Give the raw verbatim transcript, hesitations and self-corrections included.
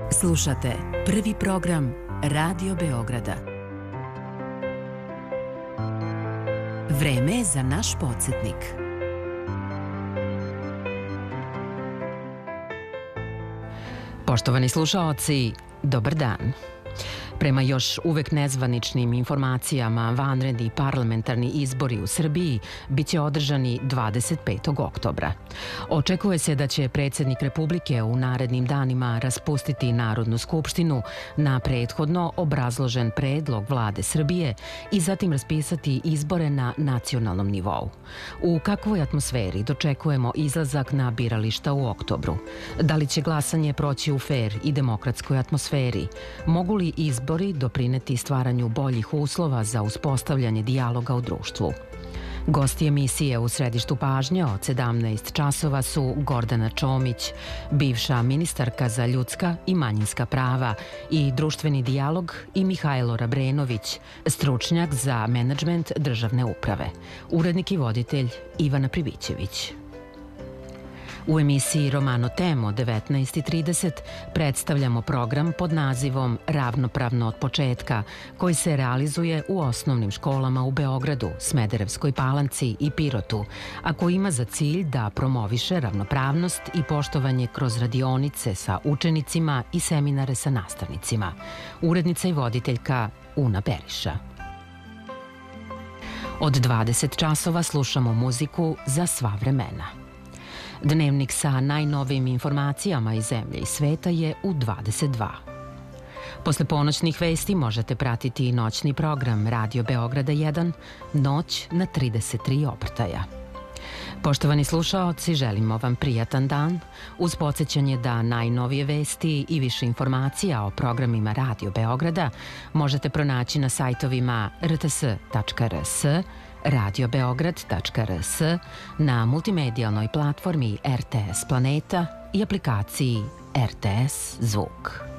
Slušate prvi program Radio Beograda. Vreme je za naš podsjetnik. Poštovani slušaoci, dobar dan. Prema još uvek nezvaničnim informacijama, vanredni parlamentarni izbori u Srbiji biće održani dvadeset petog oktobra. Očekuje se da će predsjednik Republike u narednim danima raspustiti Narodnu skupštinu na prethodno obrazložen predlog vlade Srbije i zatim raspisati izbore na nacionalnom nivou. U kakvoj atmosferi dočekujemo izlazak na birališta u oktobru? Da li će glasanje proći u fer i demokratskoj atmosferi? Mogu li izbori doprineti stvaranju boljih uslova za uspostavljanje dijaloga u društvu? Gosti emisije u središtu pažnje od sedamnaest časova su Gordana Čomić, bivša ministarka za ljudska i manjinska prava i društveni dijalog, i Mihajlo Rabrenović, stručnjak za menadžment državne uprave. Urednik i voditelj Ivana Pribićević. U emisiji Romano Temo devetnaest i trideset predstavljamo program pod nazivom Ravnopravno od početka, koji se realizuje u osnovnim školama u Beogradu, Smederevskoj Palanci i Pirotu, a koji ima za cilj da promoviše ravnopravnost i poštovanje kroz radionice sa učenicima i seminare sa nastavnicima. Urednica i voditeljka Una Beriša. Od dvadeset časova slušamo muziku za sva vremena. Dnevnik sa najnovijim informacijama iz zemlje i sveta je u dvadeset dva. Posle ponoćnih vesti možete pratiti i noćni program Radio Beograda jedan, Noć na trideset tri obrtaja. Poštovani slušaoci, želimo vam prijatan dan, uz podsjećanje da najnovije vesti i više informacija o programima Radio Beograda možete pronaći na sajtovima r t s tačka r s, radio beograd tačka r s, na multimedijalnoj platformi R T S Planeta i aplikaciji R T S Zvuk.